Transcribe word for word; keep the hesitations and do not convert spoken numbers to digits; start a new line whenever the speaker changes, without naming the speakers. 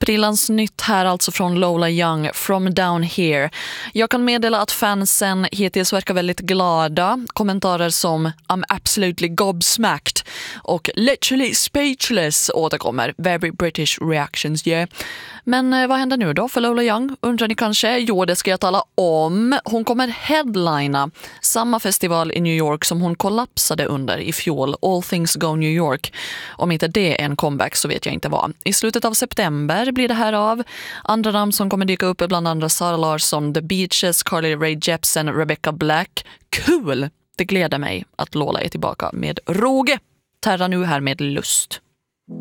Sprillans nytt här alltså från Lola Young, From Down Here. Jag kan meddela att fansen hittills verkar väldigt glada. Kommentarer som I'm absolutely gobsmacked och literally speechless återkommer. Very British reactions, yeah. Men eh, vad händer nu då för Lola Young? Undrar ni kanske? Jo, det ska jag tala om. Hon kommer headlina samma festival i New York som hon kollapsade under i fjol, All Things Go New York. Om inte det är en comeback så vet jag inte vad. I slutet av september blir det här av. Andra namn som kommer dyka upp är bland andra Sara Larsson, The Beaches, Carly Rae Jepsen, Rebecca Black. Kul! Det gläder mig att Lola är tillbaka med råge. Terra nu här med lust.